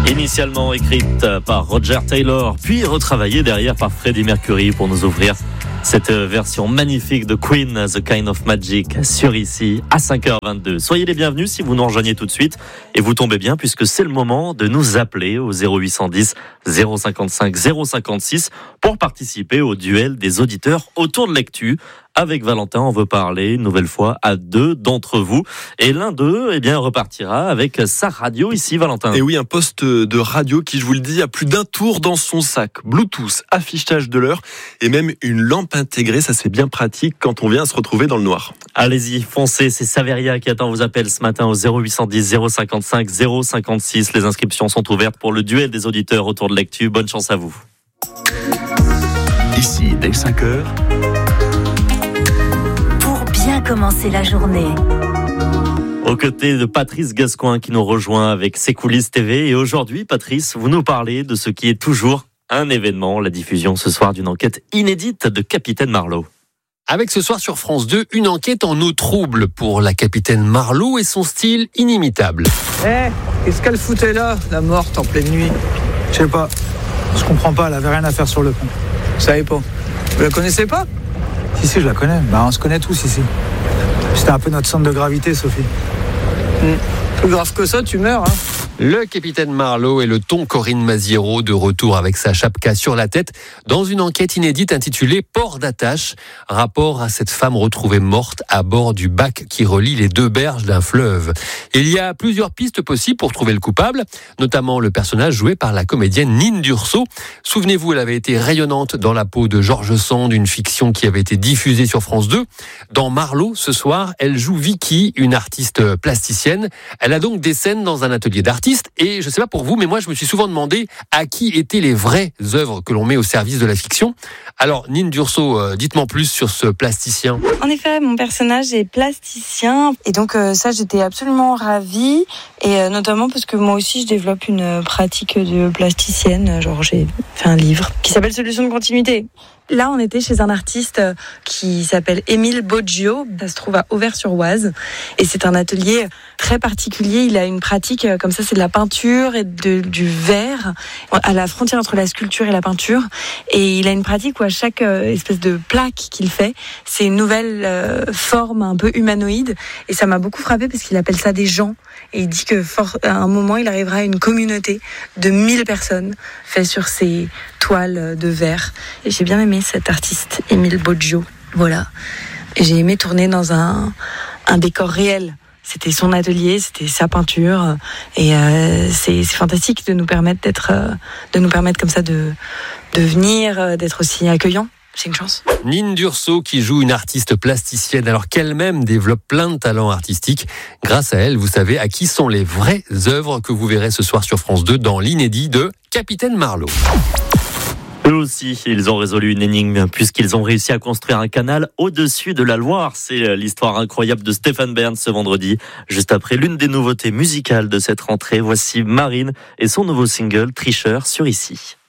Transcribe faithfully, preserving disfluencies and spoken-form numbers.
Initialement écrite par Roger Taylor, puis retravaillée derrière par Freddie Mercury pour nous ouvrir cette version magnifique de Queen, The Kind of Magic, sur ici à cinq heures vingt-deux. Soyez les bienvenus si vous nous rejoignez tout de suite et vous tombez bien puisque c'est le moment de nous appeler au zéro huit cent dix zéro cinquante-cinq zéro cinquante-six pour participer au duel des auditeurs autour de l'actu. Avec Valentin, on veut parler une nouvelle fois à deux d'entre vous. Et l'un d'eux, eh bien, repartira avec sa radio ici, Valentin. Et oui, un poste de radio qui, je vous le dis, a plus d'un tour dans son sac. Bluetooth, affichage de l'heure et même une lampe intégrée. Ça, c'est bien pratique quand on vient se retrouver dans le noir. Allez-y, foncez. C'est Saveria qui attend vos appels ce matin au zéro huit cent dix zéro cinquante-cinq zéro cinquante-six. Les inscriptions sont ouvertes pour le duel des auditeurs autour de l'actu. Bonne chance à vous. Ici, dès cinq heures. Bien commencer la journée. Aux côtés de Patrice Gascoin qui nous rejoint avec ses coulisses T V. Et aujourd'hui, Patrice, vous nous parlez de ce qui est toujours un événement, la diffusion ce soir d'une enquête inédite de Capitaine Marlowe. Avec ce soir sur France deux, une enquête en eau trouble pour la Capitaine Marlowe et son style inimitable. Eh, hey, qu'est-ce qu'elle foutait là, la morte en pleine nuit? Je sais pas, je comprends pas, elle avait rien à faire sur le pont. Vous savez pas? Vous la connaissez pas? Si, si, je la connais. Bah, on se connaît tous ici. C'était un peu notre centre de gravité, Sophie. Mmh. Plus grave que ça, tu meurs, hein. Le Capitaine Marlowe et le ton Corinne Maziero de retour avec sa chapka sur la tête dans une enquête inédite intitulée Port d'attache, rapport à cette femme retrouvée morte à bord du bac qui relie les deux berges d'un fleuve. Il y a plusieurs pistes possibles pour trouver le coupable, notamment le personnage joué par la comédienne Nine Durso. Souvenez-vous, elle avait été rayonnante dans la peau de George Sand, une fiction qui avait été diffusée sur France deux. Dans Marlowe, ce soir, elle joue Vicky, une artiste plasticienne. Elle a donc des scènes dans un atelier d'art. Et je ne sais pas pour vous, mais moi je me suis souvent demandé à qui étaient les vraies œuvres que l'on met au service de la fiction. Alors Nine Durso, euh, dites-moi plus sur ce plasticien. En effet, mon personnage est plasticien et donc euh, ça j'étais absolument ravie et euh, notamment parce que moi aussi je développe une pratique de plasticienne. Genre j'ai fait un livre qui s'appelle Solutions de continuité. Là, on était chez un artiste qui s'appelle Émile Boggio. Ça se trouve à Auvers-sur-Oise. Et c'est un atelier très particulier. Il a une pratique comme ça, c'est de la peinture et de, du verre à la frontière entre la sculpture et la peinture. Et il a une pratique où à chaque espèce de plaque qu'il fait, c'est une nouvelle euh, forme un peu humanoïde. Et ça m'a beaucoup frappée parce qu'il appelle ça des gens. Et il dit que fort, à un moment, il arrivera à une communauté de mille personnes faite sur ces toiles de verre. Et j'ai bien aimé cet artiste, Émile Boggio. Voilà. Et j'ai aimé tourner dans un, un décor réel. C'était son atelier, c'était sa peinture. Et euh, c'est, c'est fantastique de nous permettre d'être, euh, de nous permettre comme ça de, de venir, euh, d'être aussi accueillant. C'est une chance. Nine Durso qui joue une artiste plasticienne alors qu'elle-même développe plein de talents artistiques. Grâce à elle, vous savez à qui sont les vraies œuvres que vous verrez ce soir sur France deux dans l'inédit de Capitaine Marlowe. Eux aussi, ils ont résolu une énigme puisqu'ils ont réussi à construire un canal au-dessus de la Loire. C'est l'histoire incroyable de Stéphane Bern ce vendredi. Juste après l'une des nouveautés musicales de cette rentrée, voici Marine et son nouveau single Tricheur sur ici.